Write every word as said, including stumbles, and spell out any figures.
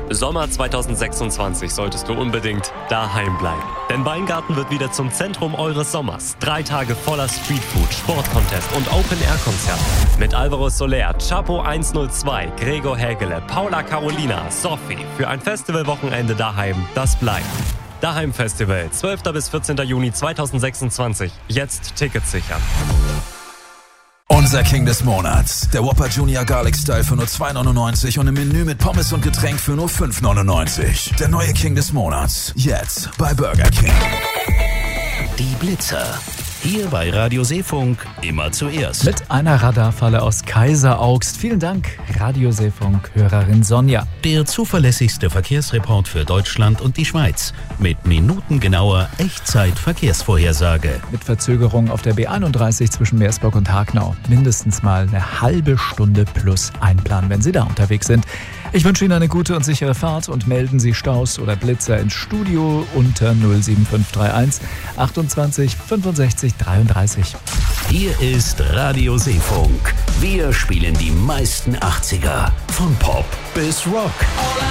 Sommer zweitausendsechsundzwanzig solltest du unbedingt daheim bleiben. Denn Weingarten wird wieder zum Zentrum eures Sommers. Drei Tage voller Streetfood, Sportcontest und Open-Air-Konzerte. Mit Alvaro Soler, Chapo hundertzwei, Gregor Hägele, Paula Carolina, Sophie. Für ein Festivalwochenende daheim, das bleibt. Daheim Festival, zwölfter bis vierzehnter Juni zweitausendsechsundzwanzig. Jetzt Tickets sichern. Unser King des Monats. Der Whopper Junior Garlic Style für nur zwei neunundneunzig und im Menü mit Pommes und Getränk für nur fünf neunundneunzig. Der neue King des Monats. Jetzt bei Burger King. Die Blitzer. Hier bei Radio Seefunk immer zuerst. Mit einer Radarfalle aus Kaiseraugst. Vielen Dank, Radio Seefunk-Hörerin Sonja. Der zuverlässigste Verkehrsreport für Deutschland und die Schweiz. Mit minutengenauer Echtzeit-Verkehrsvorhersage. Mit Verzögerung auf der B einunddreißig zwischen Meersburg und Hagnau. Mindestens mal eine halbe Stunde plus einplanen, wenn Sie da unterwegs sind. Ich wünsche Ihnen eine gute und sichere Fahrt und melden Sie Staus oder Blitzer ins Studio unter null sieben fünf drei eins achtundzwanzig fünfundsechzig dreiunddreißig. Hier ist Radio Seefunk. Wir spielen die meisten achtziger. Von Pop bis Rock.